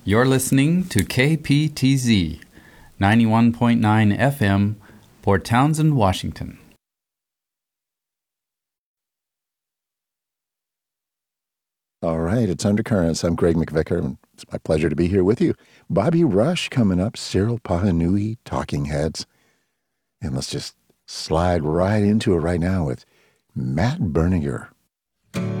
You're listening to KPTZ 91.9 FM, Port Townsend, Washington. All right, it's Undercurrents. I'm Greg McVicker, and it's my pleasure to be here with you. Bobby Rush coming up, Cyril Pahanui, Talking Heads. And let's just slide right into it right now with Matt Berninger.